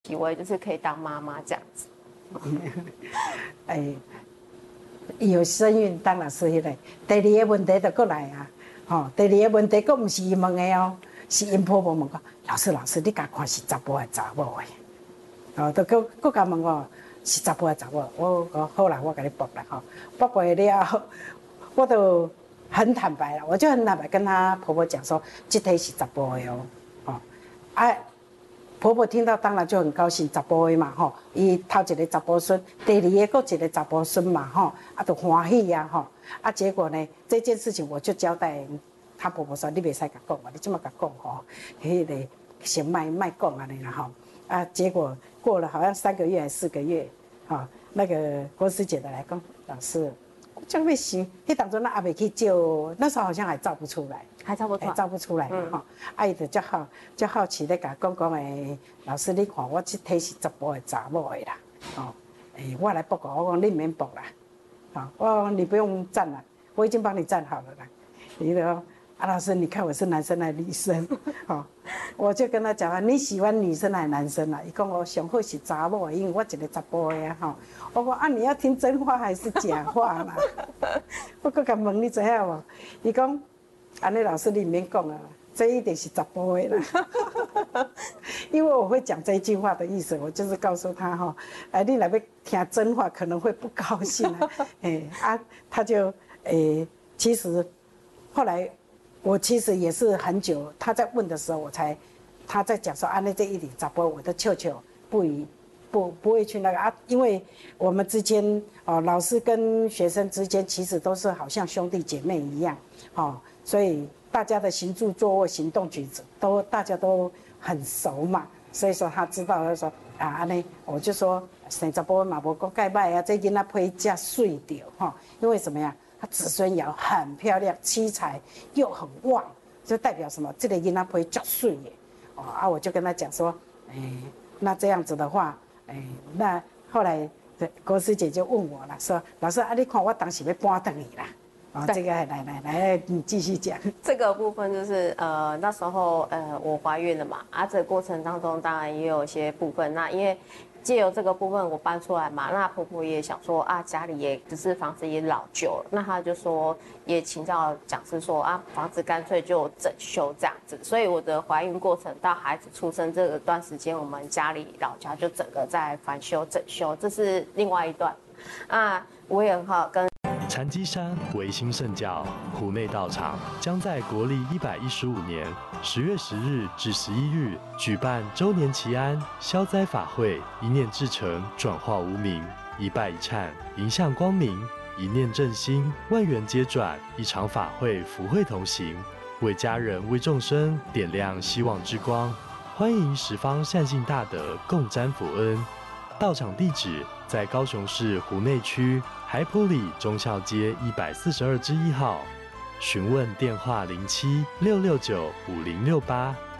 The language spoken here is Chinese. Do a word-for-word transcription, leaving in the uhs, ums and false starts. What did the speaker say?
体会，就是可以当妈妈这样子。 哎，有身孕当然是迄个。第二个问题就过来啊，吼、哦，第二个问题佫唔是伊问的哦，是因婆婆问我，老师老师，你甲看是查甫还是查某的？哦，都佫佫甲问我是查甫还是查某？我讲好啦，我甲你报啦吼，报过了，我就很坦白了，我就很坦白跟她婆婆讲说，这题是查甫的哦，哦，啊。婆婆听到当然就很高兴，查甫的嘛吼，伊头一个查甫孙，第二个佫一个查甫孙嘛吼，啊就欢喜呀吼，啊结果呢这件事情我就交代她婆婆说，你袂使甲讲啊，你这么甲讲吼，迄个先卖卖讲安尼啦吼，啊结果过了好像三个月还是四个月，哈，那个郭师姐的来讲，老师。这样会行，迄当中那阿袂去照，那时候好像还照不出来， 还照不出来， 照不出来嘛吼。啊，伊就较好，较好奇咧甲讲讲诶，老师你看我这题是查甫的查某的啦，哦，诶，我来报告，我讲你免报啦，好，我讲你不用站了，我已经帮你站好了啦。伊就说啊，老师你看我是男生还是女生？哦，我就跟他讲啊，你喜欢女生还是男生啊？伊讲我上好是查某的，因为我一个查甫的呀吼。我讲啊，你要听真话还是假话啦？我搁甲问你知影无？伊讲，安尼老师你免讲啊，这一定是查甫的啦。因为我会讲这一句话的意思，我就是告诉他哈，哎，你若要听真话可能会不高兴啊。哎啊，他就诶，其实后来我其实也是很久，他在问的时候我才，他在讲说啊，那这一点查甫，我的舅舅不以。不不会去那个啊，因为我们之间哦，老师跟学生之间其实都是好像兄弟姐妹一样，哦，所以大家的行住坐卧、行动举止都大家都很熟嘛，所以说他知道，他说啊，安尼我就说生查甫嘛无讲介歹啊，这囡仔配遮水着哈，因为什么呀？他子孙爻很漂亮，七彩又很旺，就代表什么？这个囡仔配遮水的哦啊，我就跟他讲说，哎，那这样子的话。哎，那后来郭师姐就问我了，说老师啊，你看我当时要搬转去啦，啊、哦，这个来来来，你继续讲。 这个部分就是呃那时候呃我怀孕了嘛，啊这个过程当中当然也有一些部分，那因为借由这个部分我搬出来嘛，那婆婆也想说啊家里也只是房子也老旧了，那她就说也请教讲师说啊房子干脆就整修这样子，所以我的怀孕过程到孩子出生这个段时间，我们家里老家就整个在翻修整修，这是另外一段。啊我也很好跟。 禅机山维新圣教湖内道场将在国历一百一十五年十月十日至十一日举办周年祈安消灾法会，一念至诚，转化无明，一拜一忏，迎向光明，一念正心，万缘皆转。一场法会，福慧同行，为家人为众生点亮希望之光。欢迎十方善信大德共沾福恩。道场地址在高雄市湖内区海埔里忠孝街一百四十二之一号，询问电话零七六六九五零六八。